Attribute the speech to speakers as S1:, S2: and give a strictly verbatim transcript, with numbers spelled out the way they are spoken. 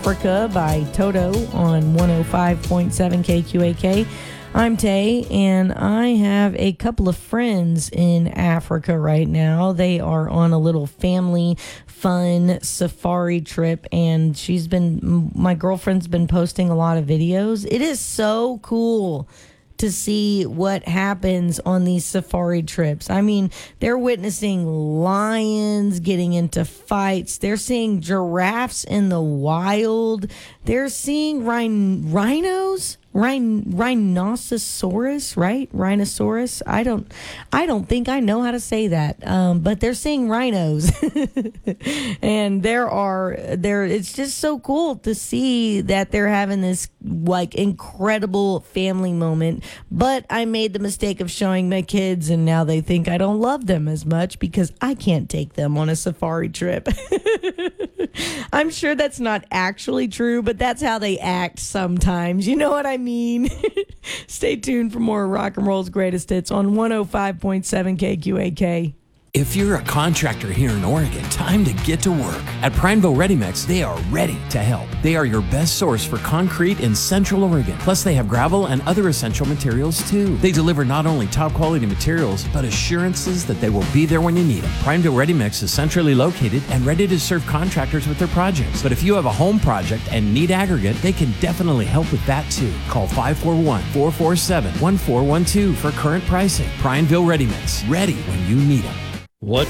S1: Africa by Toto on one oh five point seven K Q A K. I'm Tay, and I have a couple of friends in Africa right now. They are on a little family fun safari trip, and she's been, my girlfriend's been posting a lot of videos. It is so cool to see what happens on these safari trips. I mean, they're witnessing lions getting into fights. They're seeing giraffes in the wild. They're seeing rhin- rhinos, Rhin- rhinoceros, right? Rhinoceros. I don't, I don't think I know how to say that. Um, but they're seeing rhinos, and there are there. It's just so cool to see that they're having this like incredible family moment. But I made the mistake of showing my kids, and now they think I don't love them as much because I can't take them on a safari trip. I'm sure that's not actually true, but that's how they act sometimes. You know what I mean? Stay tuned for more Rock and Roll's Greatest Hits on one oh five point seven K Q A K.
S2: If you're a contractor here in Oregon, time to get to work. At Prineville Ready Mix, they are ready to help. They are your best source for concrete in Central Oregon. Plus, they have gravel and other essential materials too. They deliver not only top quality materials, but assurances that they will be there when you need them. Prineville Ready Mix is centrally located and ready to serve contractors with their projects. But if you have a home project and need aggregate, they can definitely help with that too. Call five four one, four four seven, one four one two for current pricing. Prineville Ready Mix, ready when you need them.
S3: What